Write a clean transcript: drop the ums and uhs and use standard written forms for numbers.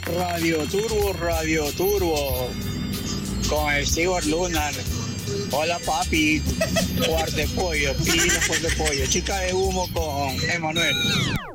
Radio Turbo. Con Stewart Lunar. Hola papi. Cuarto de pollo. Pino de pollo. Chica de humo con Emanuel.